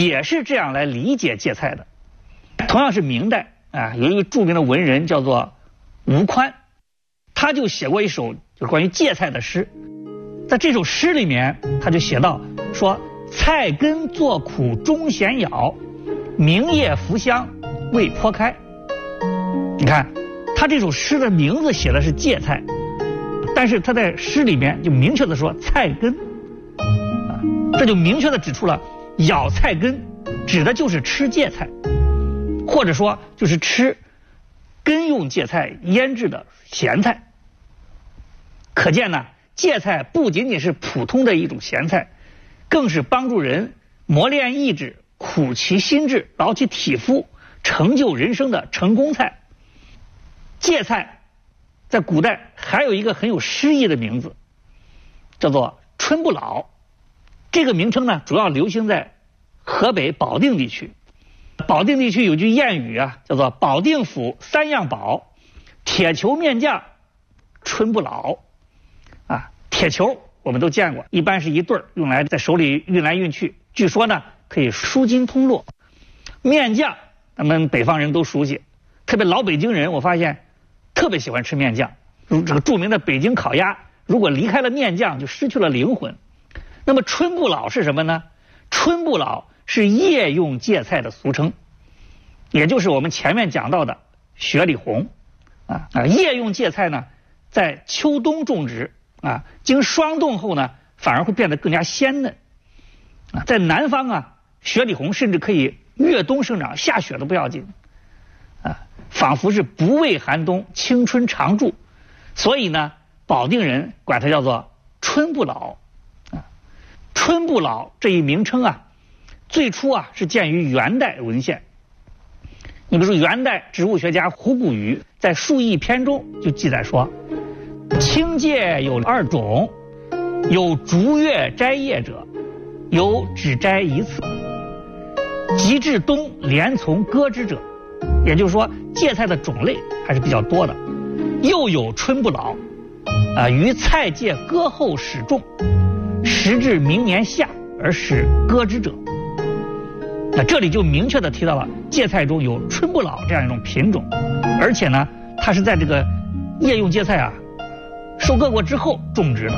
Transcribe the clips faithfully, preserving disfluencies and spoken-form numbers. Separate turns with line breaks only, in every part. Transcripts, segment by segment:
也是这样来理解芥菜的。同样是明代啊，有一位著名的文人叫做吴宽，他就写过一首就是关于芥菜的诗。在这首诗里面，他就写到说：菜根作苦终咸咬，明叶浮香未剖开。你看他这首诗的名字写的是芥菜，但是他在诗里面就明确的说菜根啊，这就明确的指出了咬菜根指的就是吃芥菜，或者说就是吃根用芥菜腌制的咸菜。可见呢，芥菜不仅仅是普通的一种咸菜，更是帮助人磨练意志、苦其心志、劳其体肤、成就人生的成功菜。芥菜在古代还有一个很有诗意的名字，叫做春不老。这个名称呢，主要流行在河北保定地区。保定地区有句谚语啊，叫做保定府三样宝，铁球面酱春不老。啊，铁球我们都见过，一般是一对儿，用来在手里运来运去，据说呢可以舒筋通络。面酱咱们北方人都熟悉，特别老北京人我发现特别喜欢吃面酱。这个著名的北京烤鸭，如果离开了面酱就失去了灵魂。那么春不老是什么呢？春不老是叶用芥菜的俗称，也就是我们前面讲到的雪里红啊啊。叶用芥菜呢，在秋冬种植啊，经霜冻后呢，反而会变得更加鲜嫩啊。在南方啊，雪里红甚至可以越冬生长，下雪都不要紧啊，仿佛是不畏寒冬，青春常驻。所以呢，保定人管它叫做春不老啊。春不老这一名称啊，最初啊是见于元代文献。你比如说元代植物学家胡古禹在《树异篇》中就记载说，青芥有二种，有逐月摘叶者，有只摘一次，及至冬连从割之者。也就是说，芥菜的种类还是比较多的。又有春不老啊，于菜芥割后始种，时至明年夏而使割之者。那这里就明确的提到了芥菜中有春不老这样一种品种，而且呢，它是在这个叶用芥菜啊收割过之后种植的。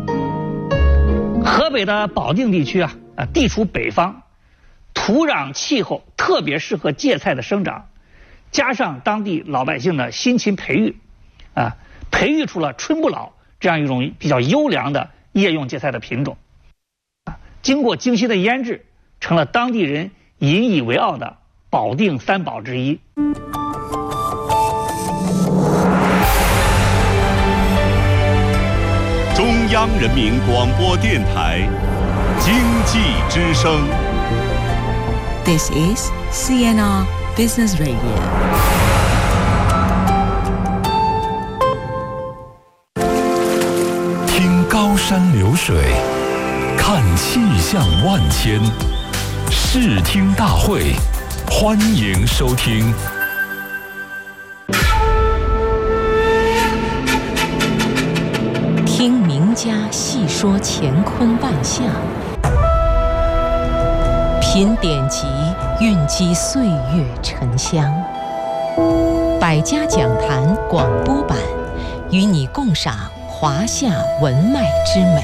河北的保定地区啊啊，地处北方，土壤气候特别适合芥菜的生长，加上当地老百姓的辛勤培育啊，培育出了春不老这样一种比较优良的叶用芥菜的品种啊，经过精心的腌制，成了当地人引以为傲的保定三宝之一。
中央人民广播电台经济之声。
This is C N R Business Radio。
听高山流水，看气象万千，视听大会，欢迎收听。
听名家细说乾坤万象，品典籍，蕴积岁月沉香。百家讲坛广播版，与你共赏华夏文脉之美。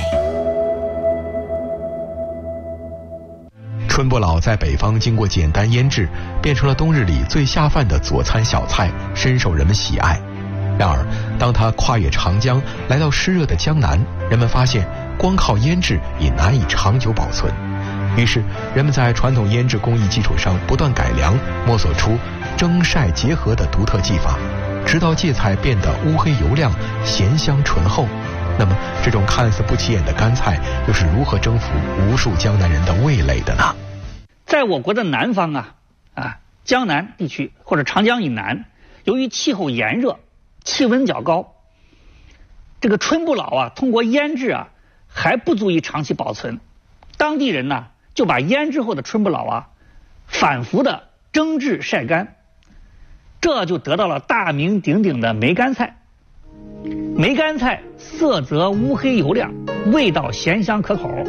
春不老在北方经过简单腌制，变成了冬日里最下饭的佐餐小菜，深受人们喜爱。然而，当它跨越长江来到湿热的江南，人们发现光靠腌制也难以长久保存。于是，人们在传统腌制工艺基础上不断改良，摸索出蒸晒结合的独特技法，直到芥菜变得乌黑油亮、咸香醇厚。那么，这种看似不起眼的干菜，又是如何征服无数江南人的味蕾的呢？
在我国的南方啊啊，江南地区或者长江以南，由于气候炎热，气温较高，这个春不老啊，通过腌制啊，还不足以长期保存。当地人呢，就把腌制后的春不老啊，反复的蒸制晒干，这就得到了大名鼎鼎的梅干菜。梅干菜色泽乌黑油亮，味道咸香可口，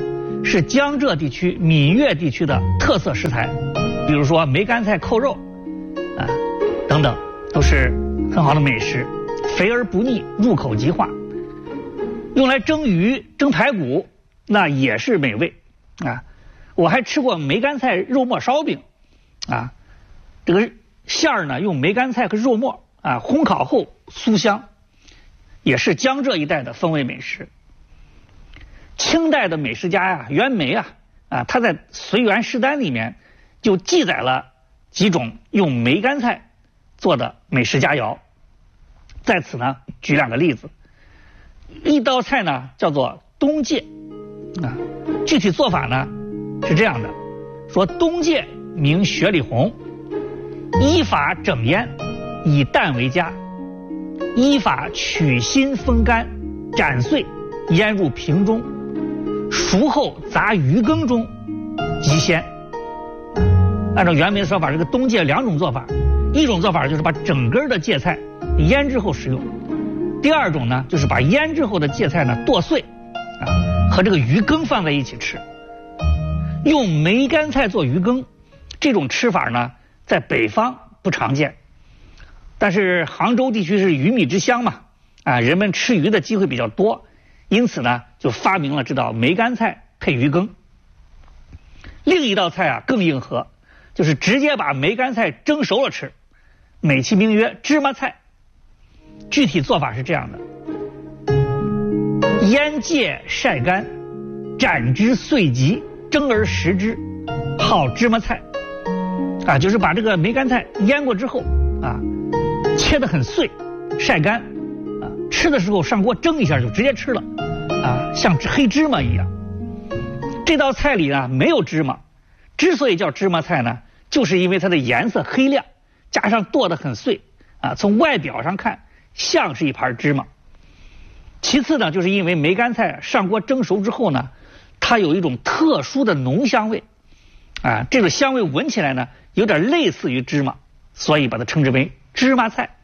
是江浙地区、闽粤地区的特色食材，比如说梅干菜扣肉啊等等，都是很好的美食，肥而不腻，入口即化。用来蒸鱼、蒸排骨，那也是美味啊。我还吃过梅干菜肉末烧饼啊，这个馅儿呢用梅干菜和肉末啊烘烤后酥香，也是江浙一带的风味美食。清代的美食家呀袁枚啊啊他在《随园食单》里面就记载了几种用梅干菜做的美食佳肴，在此呢举两个例子。一道菜呢叫做冬芥啊，具体做法呢是这样的，说冬芥名雪里红，依法整腌，以蛋为佳，依法取心风干，斩碎，腌入瓶中，熟后杂鱼羹中，即鲜。按照袁枚的说法，这个冬芥两种做法，一种做法就是把整根的芥菜腌制后食用，第二种呢就是把腌制后的芥菜呢剁碎啊，和这个鱼羹放在一起吃。用梅干菜做鱼羹，这种吃法呢在北方不常见，但是杭州地区是鱼米之乡嘛，啊，人们吃鱼的机会比较多，因此呢就发明了这道梅干菜配鱼羹。另一道菜啊更硬核，就是直接把梅干菜蒸熟了吃，美其名曰芝麻菜。具体做法是这样的：腌芥晒干，斩之碎棘，蒸而食之，号芝麻菜。啊，就是把这个梅干菜腌过之后啊，切得很碎，晒干啊，吃的时候上锅蒸一下就直接吃了啊，像黑芝麻一样。这道菜里呢没有芝麻，之所以叫芝麻菜呢，就是因为它的颜色黑亮，加上剁得很碎啊，从外表上看像是一盘芝麻。其次呢，就是因为梅干菜上锅蒸熟之后呢，它有一种特殊的浓香味啊，这种香味闻起来呢有点类似于芝麻，所以把它称之为芝麻菜。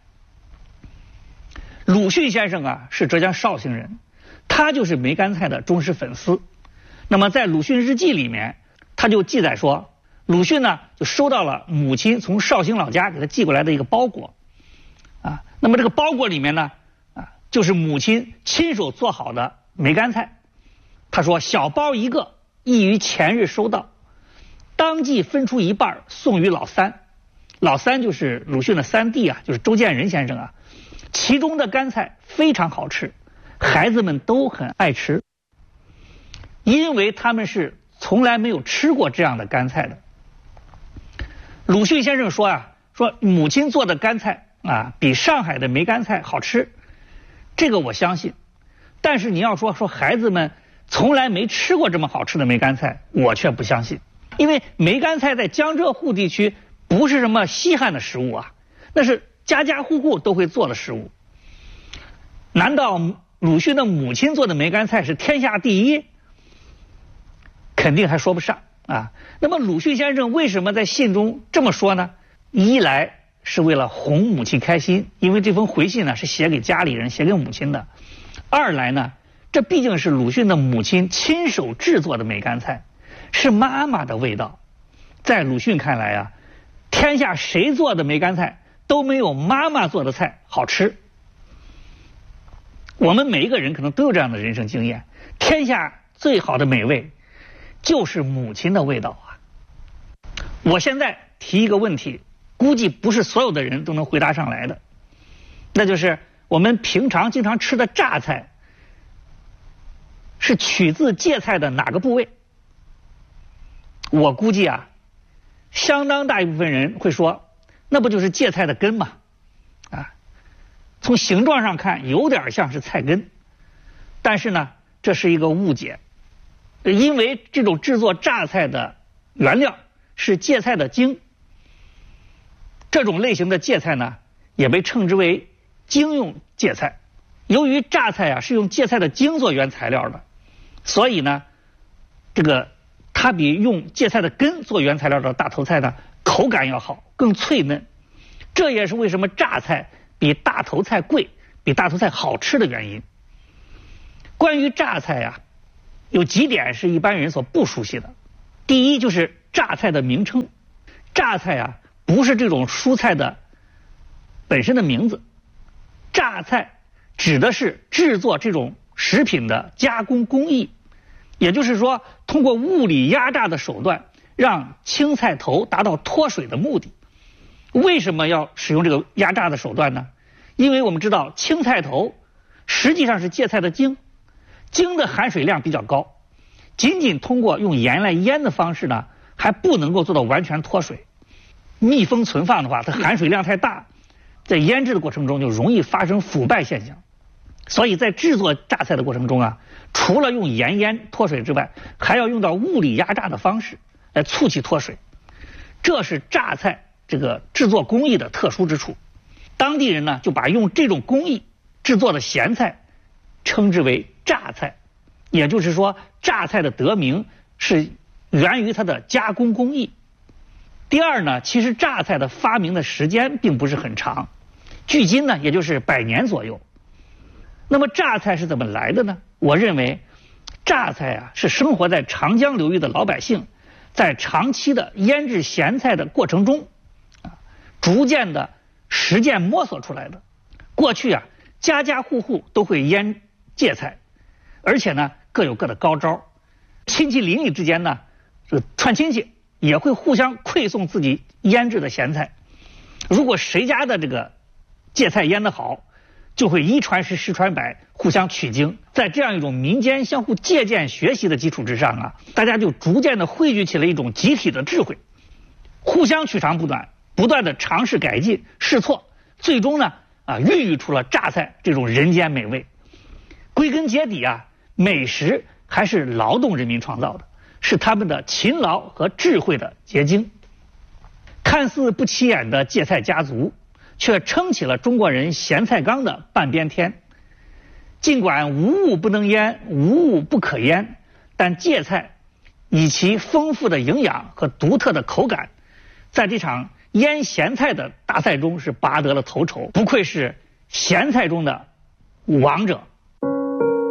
鲁迅先生啊是浙江绍兴人，他就是梅干菜的忠实粉丝。那么在鲁迅日记里面，他就记载说，鲁迅呢就收到了母亲从绍兴老家给他寄过来的一个包裹啊，那么这个包裹里面呢啊就是母亲亲手做好的梅干菜。他说小包一个，亦于前日收到，当即分出一半送于老三。老三就是鲁迅的三弟啊，就是周建人先生啊。其中的干菜非常好吃，孩子们都很爱吃，因为他们是从来没有吃过这样的干菜的。鲁迅先生说啊，说母亲做的干菜啊比上海的梅干菜好吃，这个我相信。但是你要说说孩子们从来没吃过这么好吃的梅干菜，我却不相信。因为梅干菜在江浙沪地区不是什么稀罕的食物啊，那是家家户户都会做的食物。难道鲁迅的母亲做的梅干菜是天下第一？肯定还说不上啊。那么鲁迅先生为什么在信中这么说呢？一来是为了哄母亲开心，因为这封回信呢是写给家里人，写给母亲的。二来呢，这毕竟是鲁迅的母亲亲手制作的梅干菜，是妈妈的味道。在鲁迅看来啊，天下谁做的梅干菜都没有妈妈做的菜好吃。我们每一个人可能都有这样的人生经验，天下最好的美味就是母亲的味道啊。我现在提一个问题，估计不是所有的人都能回答上来的，那就是我们平常经常吃的榨菜是取自芥菜的哪个部位？我估计啊，相当大一部分人会说，那不就是芥菜的根吗？啊，从形状上看有点像是菜根，但是呢，这是一个误解，因为这种制作榨菜的原料是芥菜的茎，这种类型的芥菜呢，也被称之为茎用芥菜。由于榨菜啊是用芥菜的茎做原材料的，所以呢，这个它比用芥菜的根做原材料的大头菜呢，口感要好，更脆嫩。这也是为什么榨菜比大头菜贵，比大头菜好吃的原因。关于榨菜呀、啊， 有几点是一般人所不熟悉的。第一就是榨菜的名称，榨菜啊不是这种蔬菜的本身的名字，榨菜指的是制作这种食品的加工工艺，也就是说通过物理压榨的手段让青菜头达到脱水的目的。为什么要使用这个压榨的手段呢？因为我们知道青菜头实际上是芥菜的茎，茎的含水量比较高，仅仅通过用盐来腌的方式呢还不能够做到完全脱水。密封存放的话，它含水量太大，在腌制的过程中就容易发生腐败现象。所以在制作榨菜的过程中啊，除了用盐腌脱水之外，还要用到物理压榨的方式来促其脱水。这是榨菜这个制作工艺的特殊之处。当地人呢就把用这种工艺制作的咸菜称之为榨菜，也就是说榨菜的得名是源于它的加工工艺。第二呢，其实榨菜的发明的时间并不是很长，距今呢也就是百年左右。那么榨菜是怎么来的呢？我认为榨菜啊是生活在长江流域的老百姓在长期的腌制咸菜的过程中啊，逐渐的实践摸索出来的。过去啊家家户户都会腌芥菜，而且呢各有各的高招，亲戚邻里之间呢这个串亲戚也会互相馈送自己腌制的咸菜。如果谁家的这个芥菜腌得好，就会一传十十传百，互相取经。在这样一种民间相互借鉴学习的基础之上啊，大家就逐渐的汇聚起了一种集体的智慧，互相取长补短，不断的尝试改进试错，最终呢啊孕育出了榨菜这种人间美味。归根结底啊，美食还是劳动人民创造的，是他们的勤劳和智慧的结晶。看似不起眼的芥菜家族，却撑起了中国人咸菜缸的半边天。尽管无物不能腌，无物不可腌，但芥菜以其丰富的营养和独特的口感，在这场腌咸菜的大赛中是拔得了头筹，不愧是咸菜中的王者。